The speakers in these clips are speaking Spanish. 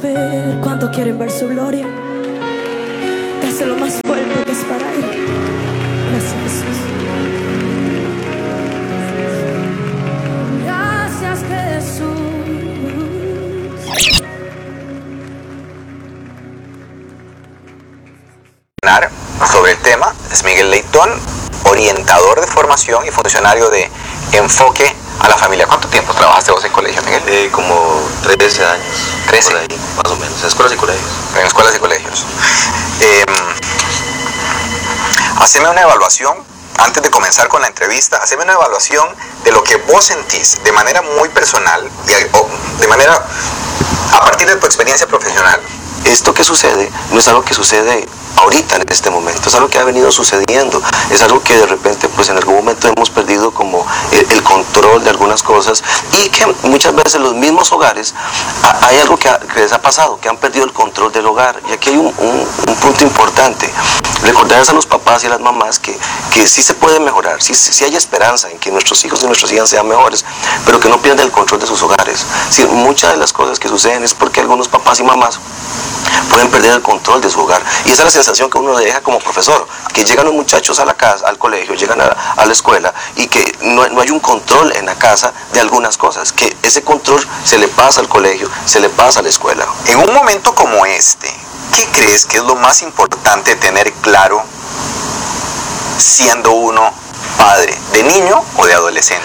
¿Cuánto quieren ver su gloria? Dáselo más fuerte que es para Él. Gracias, Jesús. Gracias, Jesús. Sobre el tema es Miguel Leitón, orientador de formación y funcionario de Enfoque a la Familia. ¿Cuánto tiempo trabajaste vos en colegio, Miguel? Como 13 años. 13. Por ahí, más o menos, en escuelas y colegios. En escuelas y colegios. Haceme una evaluación, antes de comenzar con la entrevista, haceme una evaluación de lo que vos sentís de manera muy personal y de manera a partir de tu experiencia profesional. Esto que sucede no es algo que sucede ahorita en este momento, es algo que ha venido sucediendo, es algo que de repente pues en algún momento hemos perdido como el control de algunas cosas, y que muchas veces los mismos hogares hay algo que les ha pasado, que han perdido el control del hogar. Y aquí hay un punto importante: recordarles a los papás y a las mamás que sí se puede mejorar, sí hay esperanza en que nuestros hijos y nuestras hijas sean mejores, pero que no pierdan el control de sus hogares. Sí, muchas de las cosas que suceden es porque algunos papás y mamás pueden perder el control de su hogar, y esa es la sensación que uno le deja como profesor, que llegan los muchachos a la casa, al colegio, llegan a la escuela, y que no hay un control en la casa de algunas cosas, que ese control se le pasa al colegio, se le pasa a la escuela. En un momento como este, ¿qué crees que es lo más importante tener claro siendo uno padre, de niño o de adolescente?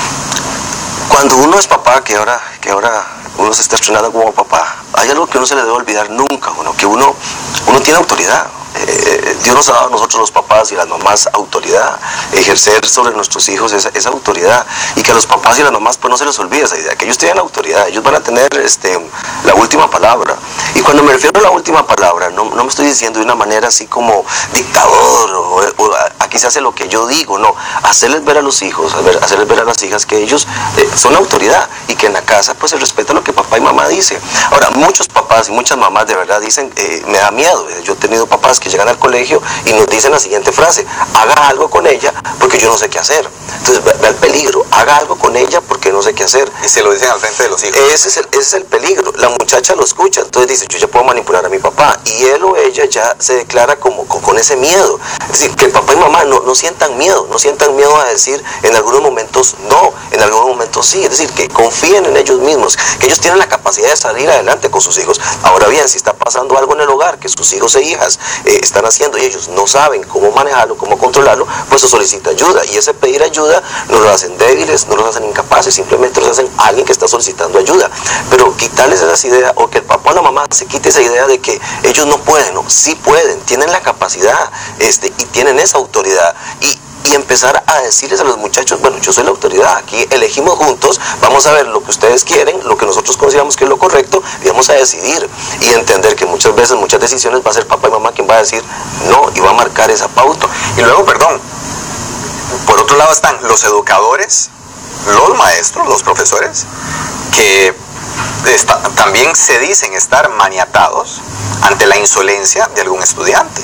Cuando uno es papá, que ahora uno se está estrenando como papá, hay algo que no se le debe olvidar nunca, que uno tiene autoridad. Dios nos ha dado a nosotros los papás y las mamás autoridad, ejercer sobre nuestros hijos esa autoridad, y que a los papás y las mamás pues no se les olvide esa idea, que ellos tienen autoridad, ellos van a tener la última palabra. Y cuando me refiero a la última palabra, no me estoy diciendo de una manera así como dictador o aquí se hace lo que yo digo, no, hacerles ver a los hijos, hacerles ver a las hijas que ellos son autoridad, y que en la casa pues se respeta lo que papá y mamá dicen. Ahora, muchos papás y muchas mamás de verdad dicen, me da miedo. Yo he tenido papás que llegan al colegio y nos dicen la siguiente frase: haga algo con ella porque yo no sé qué hacer. Entonces ve el peligro, haga algo con ella porque no sé qué hacer. Y se lo dicen al frente de los hijos. Ese es el peligro. La muchacha lo escucha, entonces dice: yo ya puedo manipular a mi papá, y él o ella ya se declara como con ese miedo. Es decir, que el papá y mamá no sientan miedo a decir en algunos momentos no, en algunos momentos sí. Es decir, que confíen en ellos mismos, que ellos tienen la capacidad de salir adelante con sus hijos. Ahora bien, si está pasando algo en el hogar que sus hijos e hijas están haciendo y ellos no saben cómo manejarlo, cómo controlarlo, pues se solicita ayuda, y ese pedir ayuda no los hacen débiles, no los hacen incapaces, simplemente los hacen alguien que está solicitando ayuda. Pero quitarles esa idea, o que el papá o la mamá se quite esa idea de que ellos no pueden, no, sí pueden, tienen la capacidad y tienen esa autoridad, y empezar a decirles a los muchachos: bueno, yo soy la autoridad, aquí elegimos juntos, vamos a ver lo que ustedes quieren, lo que nosotros consideramos que es lo correcto, y vamos a decidir, y entender que muchas veces, muchas decisiones va a ser papá y mamá quien va a decir no, y va a marcar esa pauta. Y luego, perdón, por otro lado están los educadores, los maestros, los profesores, que también se dicen estar maniatados ante la insolencia de algún estudiante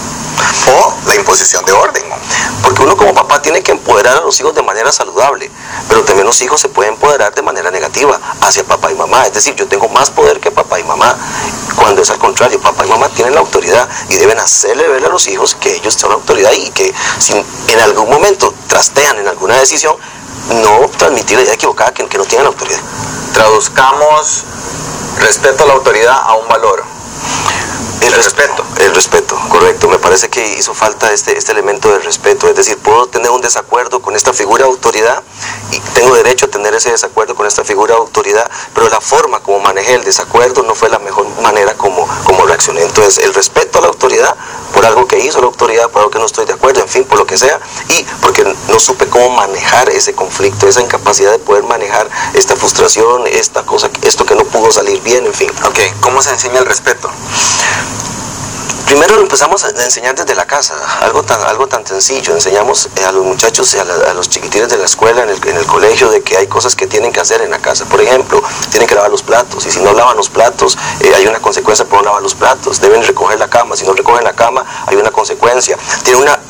o la imposición de orden. Porque uno como papá tiene que empoderar a los hijos de manera saludable, pero también los hijos se pueden empoderar de manera negativa hacia papá y mamá. Es decir, yo tengo más poder que papá y mamá, cuando es al contrario. Papá y mamá tienen la autoridad y deben hacerle ver a los hijos que ellos son autoridad, y que si en algún momento trastean en alguna decisión, no transmitir la idea equivocada que no tienen autoridad. Traduzcamos respeto a la autoridad a un valor. El respeto, correcto. Me parece que hizo falta este elemento del respeto. Es decir, puedo tener un desacuerdo con esta figura de autoridad, y tengo derecho a tener ese desacuerdo con esta figura de autoridad, pero la forma como manejé el desacuerdo no fue la mejor manera como reaccioné. Entonces, el respeto a la autoridad por algo que hizo la autoridad, por algo que no estoy de acuerdo, en fin, por lo que sea, y porque no supe cómo manejar ese conflicto, esa incapacidad de poder manejar esta frustración, esto que no pudo salir bien, en fin. Ok, ¿cómo se enseña el respeto? Primero lo empezamos a enseñar desde la casa, algo tan sencillo. Enseñamos a los muchachos y a los chiquitines de la escuela, en el colegio, de que hay cosas que tienen que hacer en la casa. Por ejemplo, tienen que lavar los platos, y si no lavan los platos, hay una consecuencia por no lavar los platos. Deben recoger la cama, si no recogen la cama, hay una consecuencia. Tienen una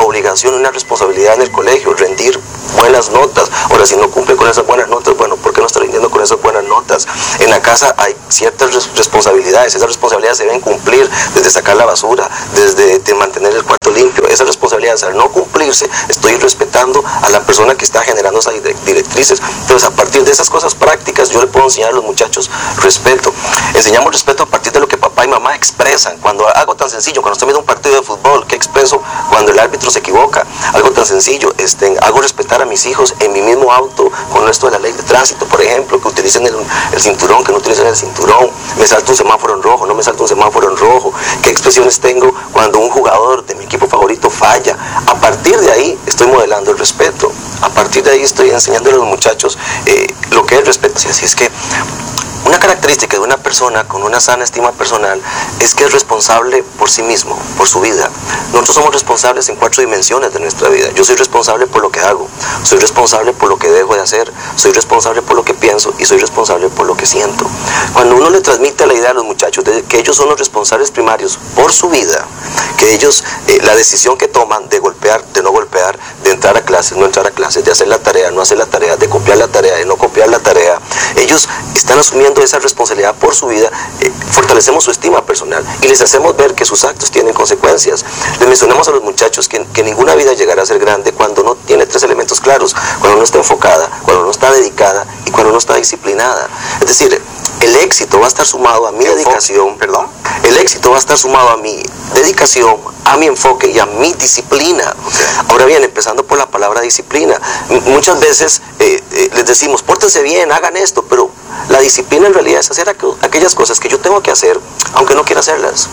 obligación, una responsabilidad en el colegio, rendir buenas notas. Ahora, si no cumple con esas buenas notas, bueno, ¿por qué no está rindiendo con esas buenas notas? En la casa hay ciertas responsabilidades, esas responsabilidades se deben cumplir, desde sacar la basura, desde mantener el cuarto limpio. Esas responsabilidades, al no cumplirse, estoy respetando a la persona que está generando esas directrices. Entonces, a partir de esas cosas prácticas, yo le puedo enseñar a los muchachos respeto. Enseñamos respeto a partir de lo que papá y mamá expresan. Cuando algo tan sencillo, cuando estoy viendo un partido de fútbol, ¿qué expreso cuando el árbitro se equivoca? Algo tan sencillo, hago respetar a mis hijos en mi mismo auto con esto de la ley de tránsito, por ejemplo, que utilicen el cinturón, que no utilicen el cinturón, me salto un semáforo en rojo, no me salto un semáforo en rojo, qué expresiones tengo cuando un jugador de mi equipo favorito falla. A partir de ahí estoy modelando el respeto, a partir de ahí estoy enseñando a los muchachos lo que es respeto. Así es que una característica de una persona con una sana estima personal es que es responsable por sí mismo, por su vida. Nosotros somos responsables en 4 dimensiones de nuestra vida. Yo soy responsable por lo que hago, soy responsable por lo que dejo de hacer, soy responsable por lo que pienso y soy responsable por lo que siento. Cuando uno le transmite la idea a los muchachos de que ellos son los responsables primarios por su vida, que ellos, la decisión que toman de golpear, de no golpear, de entrar a clases, no entrar a clases, de hacer la tarea, no hacer la tarea, de copiar la tarea, de no copiar la tarea, ellos están asumiendo esa responsabilidad por su vida. Fortalecemos su estima personal y les hacemos ver que sus actos tienen consecuencias. Les mencionamos a los muchachos que ninguna vida llegará a ser grande cuando no tiene 3 elementos claros: cuando no está enfocada, cuando no está dedicada y cuando no está disciplinada. Es decir, el éxito va a estar sumado a mi dedicación, el éxito va a estar sumado a mi dedicación, a mi enfoque y a mi disciplina. Ahora bien, empezando por la palabra disciplina, muchas veces les decimos, pórtense bien, hagan esto, pero la disciplina en realidad es hacer aquellas cosas que yo tengo que hacer, aunque no quiera hacerlas.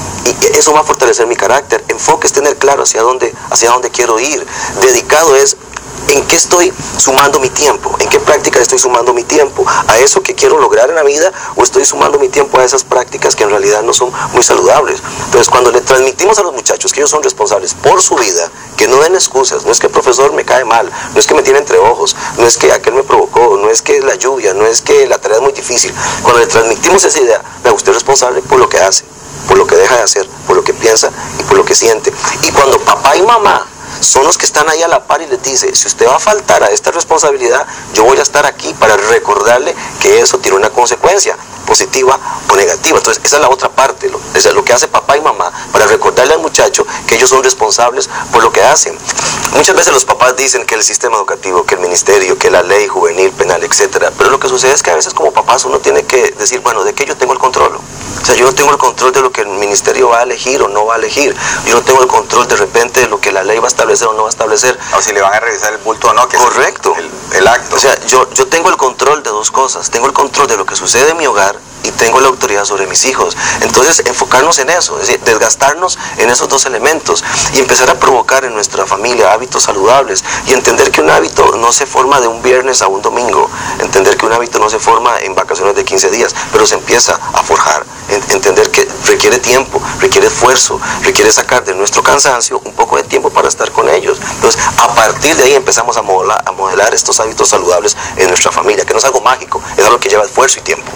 Y eso va a fortalecer mi carácter. Enfoque es tener claro hacia dónde quiero ir. Dedicado es en qué estoy sumando mi tiempo, en qué prácticas estoy sumando mi tiempo, a eso que quiero lograr en la vida, o estoy sumando mi tiempo a esas prácticas que en realidad no son muy saludables. Entonces, cuando le transmitimos a los muchachos que ellos son responsables por su vida, que no den excusas, no es que el profesor me cae mal, no es que me tiene entre ojos, no es que aquel me provocó, no es que la lluvia, no es que la tarea es muy difícil. Cuando le transmitimos esa idea, usted es responsable por lo que hace, por lo que deja de hacer, por lo que piensa y por lo que siente. Y cuando papá y mamá son los que están ahí a la par y les dice, si usted va a faltar a esta responsabilidad, yo voy a estar aquí para recordarle que eso tiene una consecuencia, positiva o negativa. Entonces, esa es la otra parte, lo que hace papá y mamá para recordarle al muchacho que ellos son responsables por lo que hacen. Muchas veces los papás dicen que el sistema educativo, que el ministerio, que la ley juvenil, penal, etcétera, pero lo que sucede es que a veces como papás uno tiene que decir, bueno, ¿de qué yo tengo el control? O sea, yo no tengo el control de lo que el ministerio va a elegir o no va a elegir. Yo no tengo el control de repente de lo que la ley va a establecer o no va a establecer. O si le van a revisar el bulto o no, que correcto. Es el acto. O sea, yo tengo el control de 2 cosas. Tengo el control de lo que sucede en mi hogar y tengo la autoridad sobre mis hijos. Entonces, enfocarnos en eso, es decir, desgastarnos en esos 2 elementos y empezar a provocar en nuestra familia hábitos saludables y entender que un hábito no se forma de un viernes a un domingo, entender que un hábito no se forma en vacaciones de 15 días, pero se empieza a forjar, entender que requiere tiempo, requiere esfuerzo, requiere sacar de nuestro cansancio un poco de tiempo para estar con ellos. Entonces, a partir de ahí empezamos a modelar estos hábitos saludables en nuestra familia, que no es algo mágico, es algo que lleva esfuerzo y tiempo.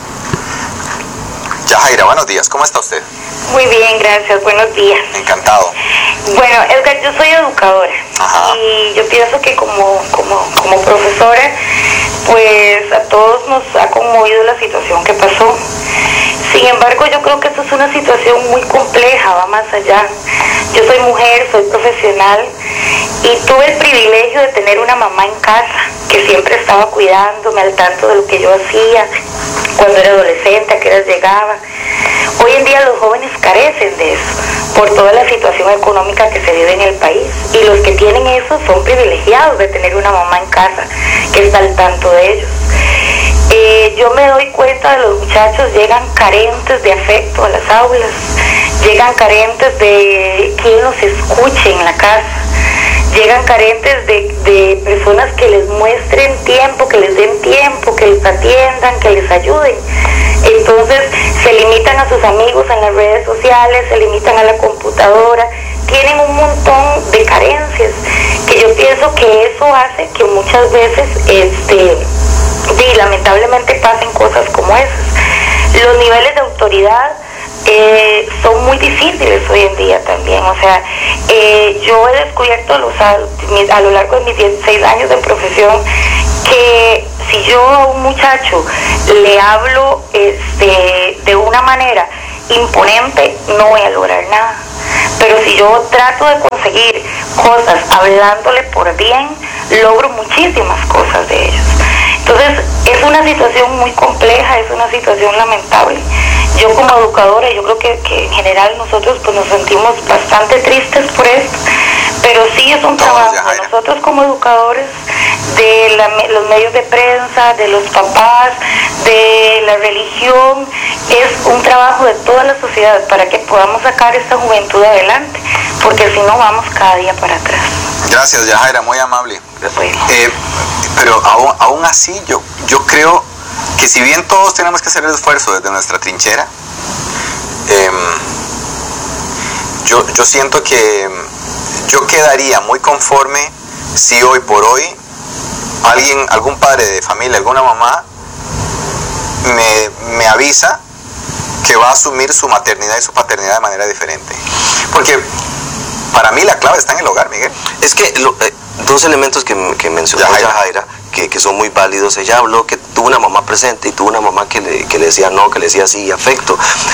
Yajaira, buenos días, ¿cómo está usted? Muy bien, gracias, buenos días. Encantado. Bueno, Edgar, yo soy educadora. Ajá. Y yo pienso que como profesora, pues a todos nos ha conmovido la situación que pasó. Sin embargo, yo creo que esto es una situación muy compleja, va más allá. Yo soy mujer, soy profesional y tuve el privilegio de tener una mamá en casa que siempre estaba cuidándome, al tanto de lo que yo hacía cuando era adolescente, a qué horas llegaba. Hoy en día los jóvenes carecen de eso por toda la situación económica que se vive en el país, y los que tienen eso son privilegiados de tener una mamá en casa que está al tanto de ellos. Yo me doy cuenta de los muchachos, llegan carentes de afecto a las aulas, llegan carentes de quien los escuche en la casa, llegan carentes de personas que les muestren tiempo, que les den tiempo, que les atiendan, que les ayuden. Entonces se limitan a sus amigos en las redes sociales, se limitan a la computadora, tienen un montón de carencias que yo pienso que eso hace que muchas veces lamentablemente pasen cosas como esas. Los niveles de autoridad son muy difíciles hoy en día también. O sea, yo he descubierto a lo largo de mis 16 años de profesión que si yo a un muchacho le hablo de una manera imponente, no voy a lograr nada. Pero si yo trato de conseguir cosas hablándole por bien, logro muchísimas cosas de ellos. Entonces, es una situación muy compleja, es una situación lamentable. Yo como educadora, yo creo que en general nosotros pues nos sentimos bastante tristes por esto, pero sí es un trabajo de nosotros como educadores, de los medios de prensa, de los papás, de la religión, es un trabajo de toda la sociedad para que podamos sacar esta juventud adelante, porque si no vamos cada día para atrás. Gracias, Yajaira, muy amable. Pero aún así yo creo que si bien todos tenemos que hacer el esfuerzo desde nuestra trinchera, yo siento que yo quedaría muy conforme si hoy por hoy algún padre de familia, alguna mamá me avisa que va a asumir su maternidad y su paternidad de manera diferente. Porque para mí la clave está en el hogar, Miguel. Es que dos elementos que mencionó Yajaira, que son muy válidos. Ella habló que tuvo una mamá presente y tuvo una mamá que le decía no, que le decía sí, afecto.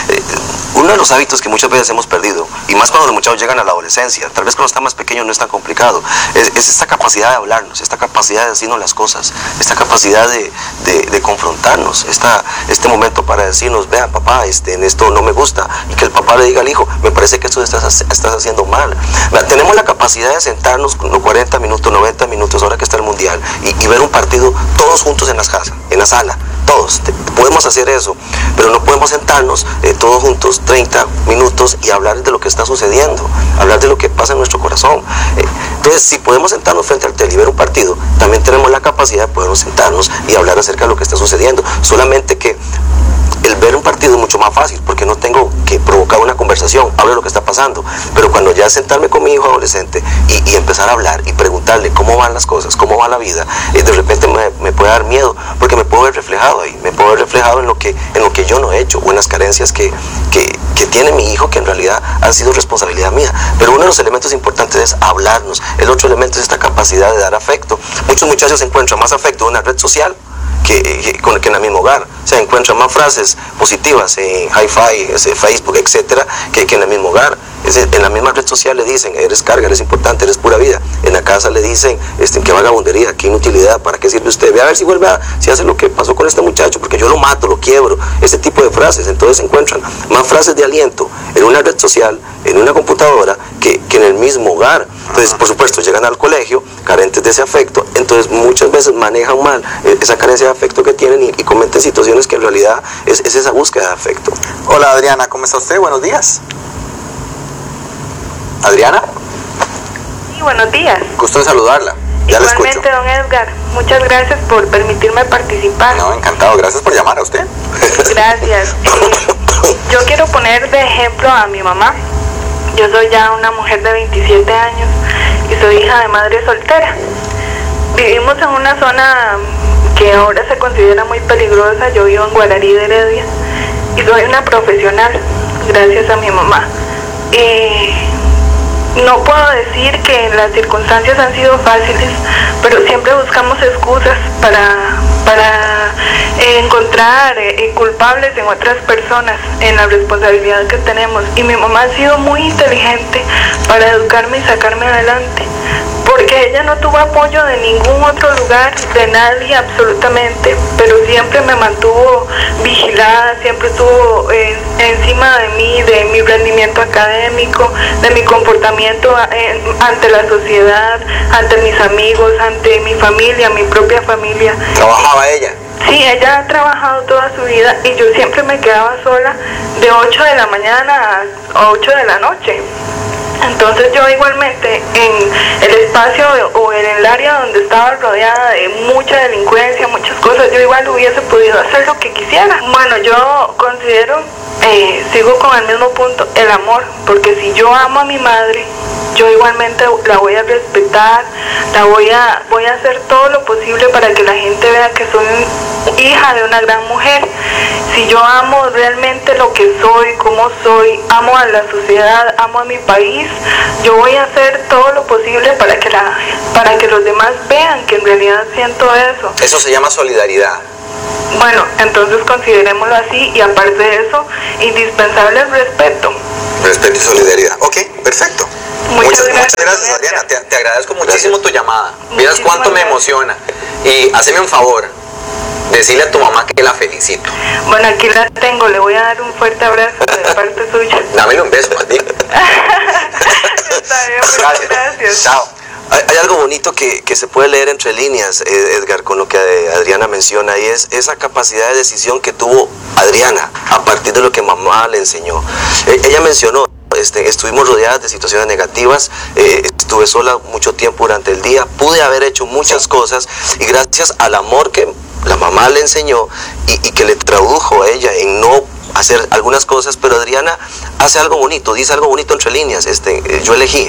Uno de los hábitos que muchas veces hemos perdido, y más cuando los muchachos llegan a la adolescencia, tal vez cuando están más pequeños no es tan complicado, es esta capacidad de hablarnos, esta capacidad de decirnos las cosas, esta capacidad de confrontarnos, este momento para decirnos, vea papá, en esto no me gusta, y que el papá le diga al hijo, me parece que esto estás haciendo mal. Tenemos la capacidad de sentarnos 40 minutos, 90 minutos, ahora que está el mundial, y ver un partido todos juntos en la sala, todos, podemos hacer eso, pero no podemos sentarnos todos juntos 30 minutos y hablar de lo que está sucediendo, hablar de lo que pasa en nuestro corazón. Entonces, si podemos sentarnos frente al tele y ver un partido, también tenemos la capacidad de podernos sentarnos y hablar acerca de lo que está sucediendo, solamente que el ver un partido es mucho más fácil porque no tengo que provocar una conversación, hablo de lo que está pasando, pero cuando ya sentarme con mi hijo adolescente y empezar a hablar y preguntarle cómo van las cosas, cómo va la vida, de repente me puede dar miedo porque me puedo ver reflejado ahí, me puedo ver reflejado en lo que yo no he hecho o en las carencias que tiene mi hijo, que en realidad han sido responsabilidad mía. Pero uno de los elementos importantes es hablarnos. El otro elemento es esta capacidad de dar afecto. Muchos muchachos encuentran más afecto en una red social que en el mismo hogar. O sea, encuentran más frases positivas en Hi-Fi, Facebook, etcétera, que en el mismo hogar. En la misma red social le dicen, eres carga, eres importante, eres pura vida. En la casa le dicen, qué vagabundería, qué inutilidad, ¿para qué sirve usted? Ve a ver si si hace lo que pasó con este muchacho, porque yo lo mato, lo quiebro. Ese tipo de frases. Entonces encuentran más frases de aliento en una red social, en una computadora, que en el mismo hogar. Entonces, por supuesto, llegan al colegio carentes de ese afecto, entonces muchas veces manejan mal esa carencia de afecto que tienen y cometen situaciones que en realidad es esa búsqueda de afecto. Hola Adriana, ¿cómo está usted? Buenos días. ¿Adriana? Sí, buenos días. Gusto en saludarla. Ya la escucho. Igualmente, don Edgar, muchas gracias por permitirme participar. No, encantado, gracias por llamar a usted. Gracias. Yo quiero poner de ejemplo a mi mamá. Yo soy ya una mujer de 27 años y soy hija de madre soltera. Vivimos en una zona que ahora se considera muy peligrosa. Yo vivo en Guararí de Heredia y soy una profesional gracias a mi mamá. No puedo decir que las circunstancias han sido fáciles, pero siempre buscamos excusas para encontrar culpables en otras personas en la responsabilidad que tenemos. Y mi mamá ha sido muy inteligente para educarme y sacarme adelante, porque ella no tuvo apoyo de ningún otro lugar, de nadie absolutamente, pero siempre me mantuvo vigilada, siempre estuvo encima de mí, de mi rendimiento académico, de mi comportamiento ante la sociedad, ante mis amigos, ante mi familia, mi propia familia. ¿Trabajaba ella? Sí, ella ha trabajado toda su vida y yo siempre me quedaba sola de 8 de la mañana a 8 de la noche. Entonces yo igualmente en el espacio o en el área donde estaba rodeada de mucha delincuencia, muchas cosas, yo igual hubiese podido hacer lo que quisiera. Bueno, yo considero, sigo con el mismo punto, el amor, porque si yo amo a mi madre yo igualmente la voy a respetar, voy a hacer todo lo posible para que la gente vea que soy hija de una gran mujer. Si yo amo realmente lo que soy, cómo soy, amo a la sociedad, amo a mi país, yo voy a hacer todo lo posible para que los demás vean que en realidad siento eso. Eso se llama solidaridad. Bueno, entonces considerémoslo así, y aparte de eso, indispensable el respeto. Respeto y solidaridad. Ok, perfecto. Muchas gracias, Adriana. Te agradezco muchísimo tu llamada. Vieras cuánto me emociona. Y haceme un favor, decirle a tu mamá que la felicito. Bueno, aquí la tengo, le voy a dar un fuerte abrazo de parte suya. Dámele un beso, más bien. Está bien, muchas gracias. Chao. Hay algo bonito que se puede leer entre líneas, Edgar, con lo que Adriana menciona, y es esa capacidad de decisión que tuvo Adriana a partir de lo que mamá le enseñó. Ella mencionó, estuvimos rodeadas de situaciones negativas, estuve sola mucho tiempo durante el día, pude haber hecho muchas cosas, y gracias al amor que la mamá le enseñó y que le tradujo a ella en no hacer algunas cosas, pero Adriana hace algo bonito, dice algo bonito entre líneas. Yo elegí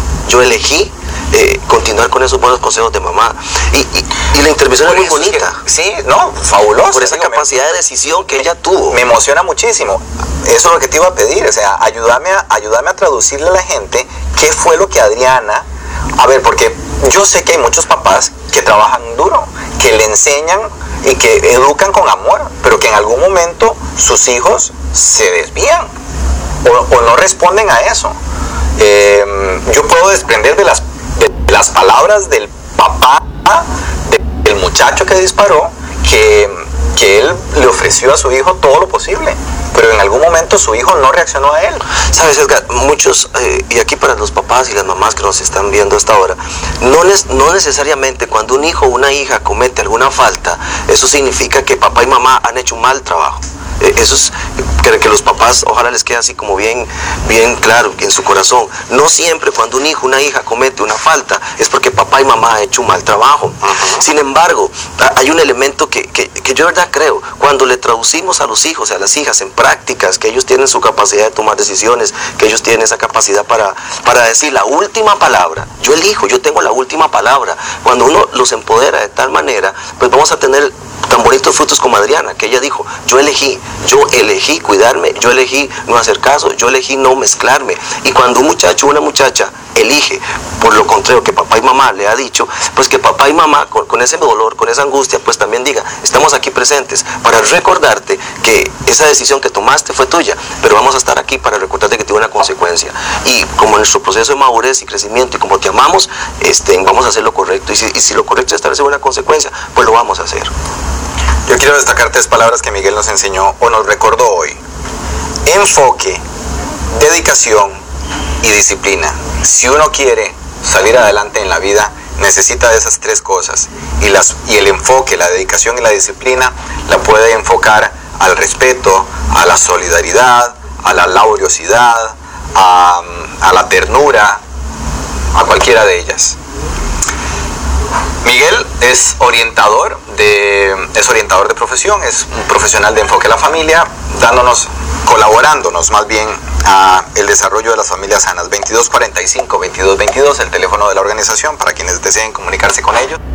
continuar con esos buenos consejos de mamá, y la intervención es muy bonita. Sí, no, fabuloso. Por esa capacidad de decisión que ella tuvo. Me emociona muchísimo. Eso es lo que te iba a pedir, o sea, ayúdame a traducirle a la gente qué fue lo que Adriana... A ver, porque yo sé que hay muchos papás que trabajan duro, que le enseñan y que educan con amor, pero que en algún momento sus hijos se desvían o no responden a eso. Yo puedo desprender de las palabras del papá del muchacho que disparó, que él le ofreció a su hijo todo lo posible, pero en algún momento su hijo no reaccionó a él. Sabes, Edgar, muchos, y aquí para los papás y las mamás que nos están viendo hasta ahora, no necesariamente cuando un hijo o una hija comete alguna falta, eso significa que papá y mamá han hecho un mal trabajo. Eso es que los papás, ojalá les quede así como bien claro en su corazón. No siempre cuando un hijo o una hija comete una falta es porque papá y mamá han hecho un mal trabajo. Sin embargo, hay un elemento que yo de verdad creo, cuando le traducimos a los hijos y a las hijas en prácticas, que ellos tienen su capacidad de tomar decisiones, que ellos tienen esa capacidad para decir la última palabra. Yo elijo, yo tengo la última palabra. Cuando uno los empodera de tal manera, pues vamos a tener tan bonitos frutos como Adriana, que ella dijo, yo elegí cuidarme, yo elegí no hacer caso, yo elegí no mezclarme. Y cuando un muchacho o una muchacha elige, por lo contrario que papá y mamá le ha dicho, pues que papá y mamá con ese dolor, con esa angustia, pues también diga, estamos aquí presentes para recordarte que esa decisión que tomaste fue tuya, pero vamos a estar aquí para recordarte que tiene una consecuencia. Y como en nuestro proceso de madurez y crecimiento, y como te amamos, vamos a hacer lo correcto, y si lo correcto es establecer una consecuencia, pues lo vamos a hacer. Yo quiero destacar 3 palabras que Miguel nos enseñó o nos recordó hoy. Enfoque, dedicación y disciplina. Si uno quiere salir adelante en la vida, necesita de esas 3 cosas. Y el enfoque, la dedicación y la disciplina la puede enfocar al respeto, a la solidaridad, a la laboriosidad, a la ternura, a cualquiera de ellas. Miguel es orientador de profesión, es un profesional de enfoque a la familia, colaborándonos más bien a el desarrollo de las familias sanas. 2245-2222, el teléfono de la organización para quienes deseen comunicarse con ellos.